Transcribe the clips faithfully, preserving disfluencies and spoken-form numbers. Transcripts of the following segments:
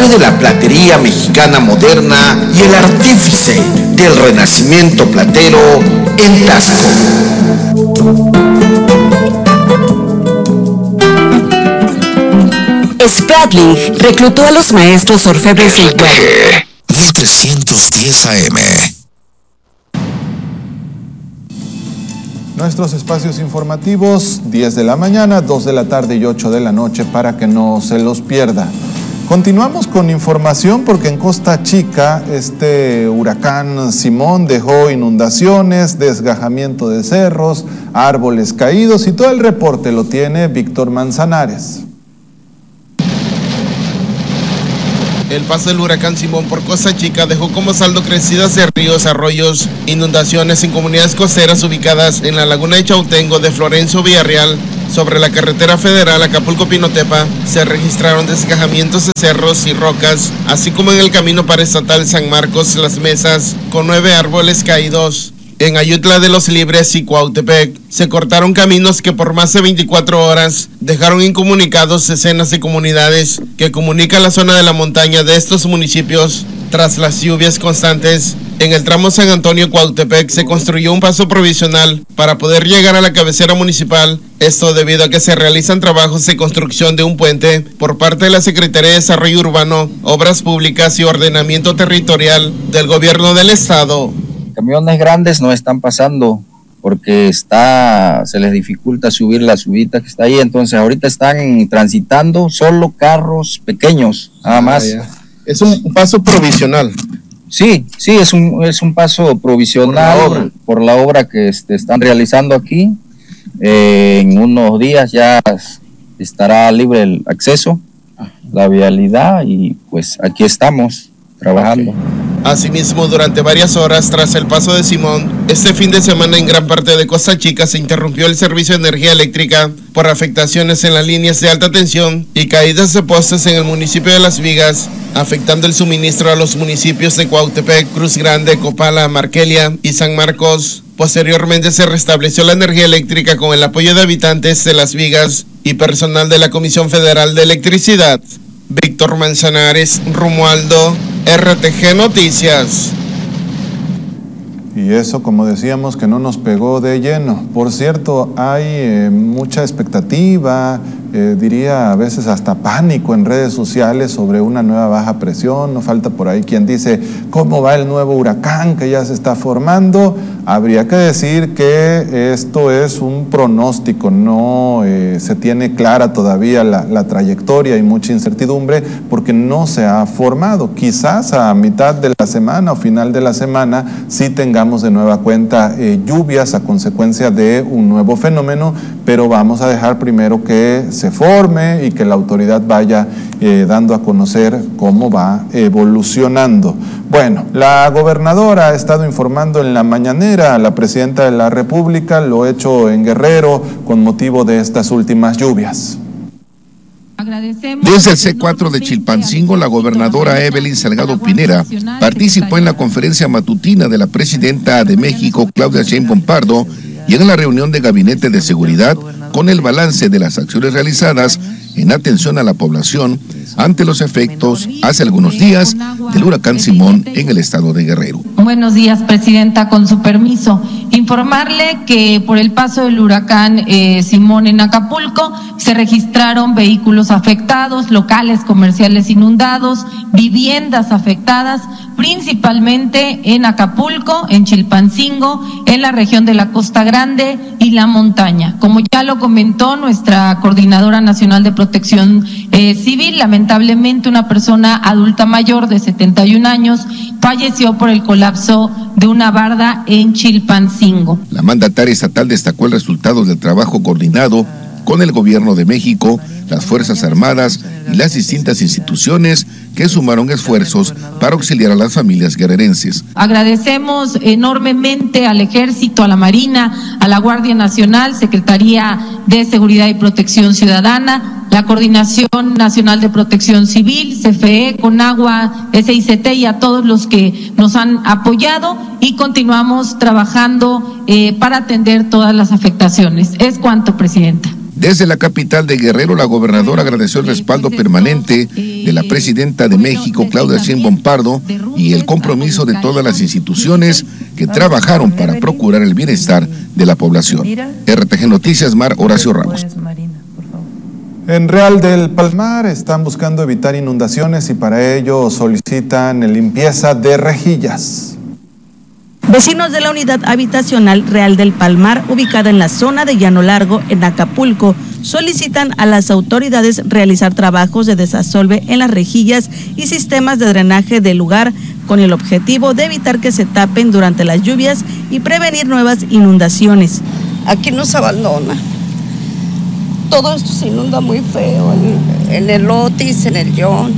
rey de la platería mexicana moderna y el artífice del renacimiento platero en Taxco. Spratling reclutó a los maestros orfebres del web. mil trescientos diez A M. Nuestros espacios informativos, diez de la mañana, dos de la tarde y ocho de la noche, para que no se los pierda. Continuamos con información porque en Costa Chica este huracán Simón dejó inundaciones, desgajamiento de cerros, árboles caídos, y todo el reporte lo tiene Víctor Manzanares. El paso del huracán Simón por Costa Chica dejó como saldo crecidas de ríos, arroyos, inundaciones en comunidades costeras ubicadas en la laguna de Chautengo de Florencio Villarreal. Sobre la carretera federal Acapulco-Pinotepa se registraron desgajamientos de cerros y rocas, así como en el camino para estatal San Marcos Las Mesas, con nueve árboles caídos. En Ayutla de los Libres y Cuautepec se cortaron caminos que por más de veinticuatro horas dejaron incomunicados decenas de comunidades que comunican la zona de la montaña de estos municipios. Tras las lluvias constantes, en el tramo San Antonio-Cuautepec se construyó un paso provisional para poder llegar a la cabecera municipal. Esto debido a que se realizan trabajos de construcción de un puente por parte de la Secretaría de Desarrollo Urbano, Obras Públicas y Ordenamiento Territorial del Gobierno del Estado. Camiones grandes no están pasando porque está, se les dificulta subir la subida que está ahí, entonces ahorita están transitando solo carros pequeños, nada más. Ah, es un paso provisional. Sí, sí, es un, es un paso provisional por la obra, por la obra que este, están realizando aquí. Eh, en unos días ya estará libre el acceso, la vialidad, y pues aquí estamos trabajando. Okay. Asimismo, durante varias horas tras el paso de Simón, este fin de semana en gran parte de Costa Chica se interrumpió el servicio de energía eléctrica por afectaciones en las líneas de alta tensión y caídas de postes en el municipio de Las Vigas, afectando el suministro a los municipios de Cuautepec, Cruz Grande, Copala, Marquelia y San Marcos. Posteriormente se restableció la energía eléctrica con el apoyo de habitantes de Las Vigas y personal de la Comisión Federal de Electricidad. Víctor Manzanares, Romualdo, R T G Noticias. Y eso, como decíamos, que no nos pegó de lleno. Por cierto, hay eh, mucha expectativa, eh, diría a veces hasta pánico en redes sociales sobre una nueva baja presión. No falta por ahí quien dice, ¿cómo va el nuevo huracán que ya se está formando? Habría que decir que esto es un pronóstico, no eh, se tiene clara todavía la, la trayectoria, y mucha incertidumbre porque no se ha formado. Quizás a mitad de la semana o final de la semana sí tengamos de nueva cuenta eh, lluvias a consecuencia de un nuevo fenómeno, pero vamos a dejar primero que se forme y que la autoridad vaya eh, dando a conocer cómo va evolucionando. Bueno, la gobernadora ha estado informando en la mañanera a la presidenta de la República, lo hecho en Guerrero con motivo de estas últimas lluvias. Desde el C cuatro de Chilpancingo, la gobernadora Evelyn Salgado Pinera participó en la conferencia matutina de la presidenta de México, Claudia Sheinbaum Pardo, y en la reunión de Gabinete de Seguridad con el balance de las acciones realizadas en atención a la población ante los efectos hace algunos días del huracán Simón en el estado de Guerrero. Buenos días, presidenta, con su permiso. Informarle que por el paso del huracán eh, Simón en Acapulco se registraron vehículos afectados, locales comerciales inundados, viviendas afectadas, principalmente en Acapulco, en Chilpancingo, en la región de la Costa Grande y la montaña. Como ya lo comentó nuestra Coordinadora Nacional de Protección eh, Civil, lamentablemente una persona adulta mayor de setenta y un años falleció por el colapso de una barda en Chilpancingo. La mandataria estatal destacó el resultado del trabajo coordinado con el Gobierno de México, las Fuerzas Armadas y las distintas instituciones que sumaron esfuerzos para auxiliar a las familias guerrerenses. Agradecemos enormemente al Ejército, a la Marina, a la Guardia Nacional, Secretaría de Seguridad y Protección Ciudadana, la Coordinación Nacional de Protección Civil, C F E, Conagua, S I C T y a todos los que nos han apoyado, y continuamos trabajando eh, para atender todas las afectaciones. Es cuanto, presidenta. Desde la capital de Guerrero, la gobernadora agradeció el respaldo permanente de la presidenta de México, Claudia Sheinbaum Pardo, y el compromiso de todas las instituciones que trabajaron para procurar el bienestar de la población. R T G Noticias, Mar Horacio Ramos. En Real del Palmar están buscando evitar inundaciones y para ello solicitan limpieza de rejillas. Vecinos de la unidad habitacional Real del Palmar, ubicada en la zona de Llano Largo, en Acapulco, solicitan a las autoridades realizar trabajos de desasolve en las rejillas y sistemas de drenaje del lugar con el objetivo de evitar que se tapen durante las lluvias y prevenir nuevas inundaciones. Aquí nos abandona. Todo esto se inunda muy feo, en, en el Otis, en el John.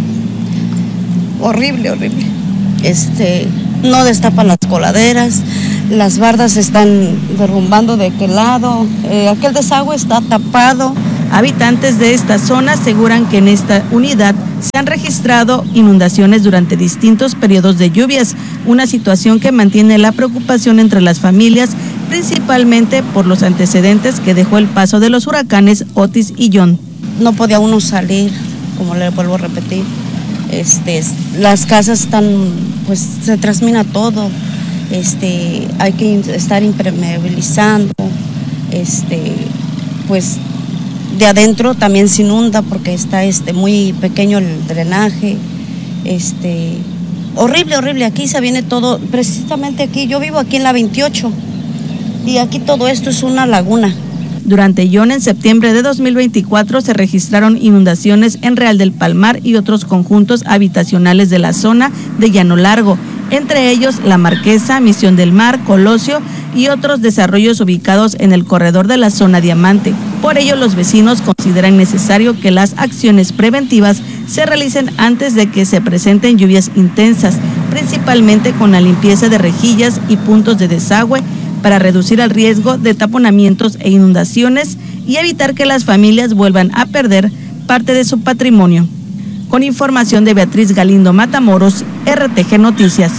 Horrible, horrible. Este... No destapan las coladeras, las bardas se están derrumbando de aquel lado, eh, aquel desagüe está tapado. Habitantes de esta zona aseguran que en esta unidad se han registrado inundaciones durante distintos periodos de lluvias, una situación que mantiene la preocupación entre las familias, principalmente por los antecedentes que dejó el paso de los huracanes Otis y John. No podía uno salir, como le vuelvo a repetir. Este, las casas están, pues se transmina todo, este, hay que estar impermeabilizando, este, pues de adentro también se inunda porque está este, muy pequeño el drenaje, este, horrible, horrible, aquí se viene todo, precisamente aquí, yo vivo aquí en la veintiocho y aquí todo esto es una laguna. Durante John, en septiembre de dos mil veinticuatro, se registraron inundaciones en Real del Palmar y otros conjuntos habitacionales de la zona de Llano Largo, entre ellos La Marquesa, Misión del Mar, Colosio y otros desarrollos ubicados en el corredor de la zona Diamante. Por ello, los vecinos consideran necesario que las acciones preventivas se realicen antes de que se presenten lluvias intensas, principalmente con la limpieza de rejillas y puntos de desagüe, para reducir el riesgo de taponamientos e inundaciones y evitar que las familias vuelvan a perder parte de su patrimonio. Con información de Beatriz Galindo Matamoros, R T G Noticias.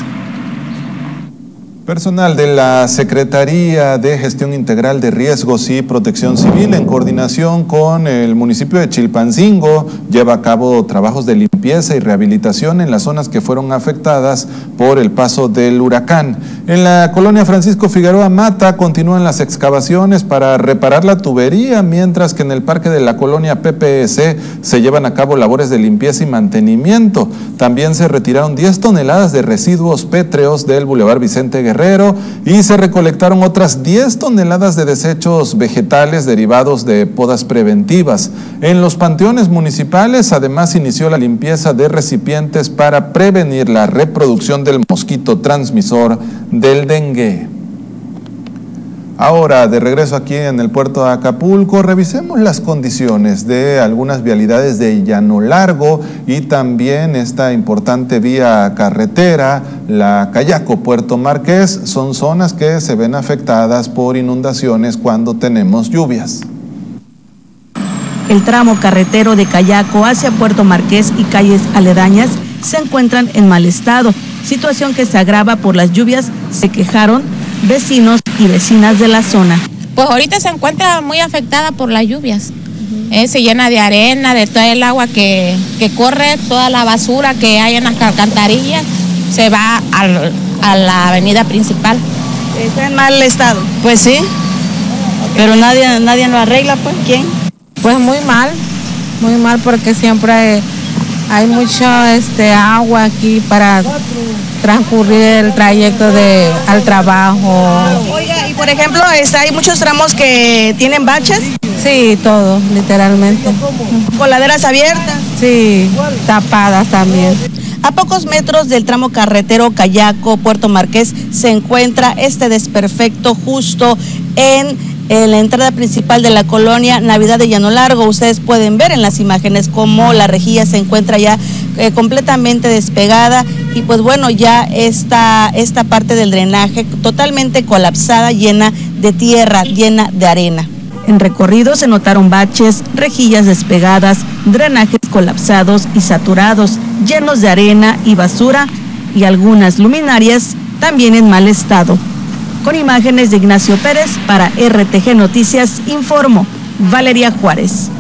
Personal de la Secretaría de Gestión Integral de Riesgos y Protección Civil, en coordinación con el municipio de Chilpancingo, lleva a cabo trabajos de limpieza y rehabilitación en las zonas que fueron afectadas por el paso del huracán. En la colonia Francisco Figueroa Mata continúan las excavaciones para reparar la tubería, mientras que en el parque de la colonia P P S se llevan a cabo labores de limpieza y mantenimiento. También se retiraron diez toneladas de residuos pétreos del Boulevard Vicente Guerrero y se recolectaron otras diez toneladas de desechos vegetales derivados de podas preventivas. En los panteones municipales, además, inició la limpieza de recipientes para prevenir la reproducción del mosquito transmisor del dengue. Ahora, de regreso aquí en el puerto de Acapulco, revisemos las condiciones de algunas vialidades de Llano Largo y también esta importante vía carretera, la Cayaco-Puerto Marqués. Son zonas que se ven afectadas por inundaciones cuando tenemos lluvias. El tramo carretero de Cayaco hacia Puerto Marqués y calles aledañas se encuentran en mal estado, situación que se agrava por las lluvias, se quejaron vecinos y vecinas de la zona. Pues ahorita se encuentra muy afectada por las lluvias. Uh-huh. eh, se llena de arena, de todo el agua que, que corre, toda la basura que hay en las alcantarillas, se va al, a la avenida principal. ¿Está en mal estado? Pues sí. Okay. Pero nadie, nadie lo arregla, pues, ¿quién? Pues muy mal, muy mal porque siempre hay mucho este, agua aquí para transcurrir el trayecto de al trabajo. Oiga, y por ejemplo, está, hay muchos tramos que tienen baches. Sí, todo, literalmente. ¿Coladeras abiertas? Sí, tapadas también. A pocos metros del tramo carretero Cayaco-Puerto Marqués se encuentra este desperfecto justo en, en la entrada principal de la colonia Navidad de Llano Largo. Ustedes pueden ver en las imágenes cómo la rejilla se encuentra ya eh, completamente despegada y pues bueno, ya esta, esta parte del drenaje totalmente colapsada, llena de tierra, llena de arena. En recorrido se notaron baches, rejillas despegadas, drenajes colapsados y saturados, llenos de arena y basura, y algunas luminarias también en mal estado. Con imágenes de Ignacio Pérez, para R T G Noticias, informó Valeria Juárez.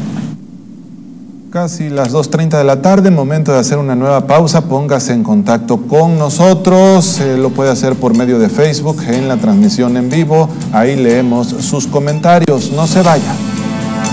Casi las dos treinta de la tarde, momento de hacer una nueva pausa. Póngase en contacto con nosotros, eh, lo puede hacer por medio de Facebook en la transmisión en vivo, ahí leemos sus comentarios. No se vaya.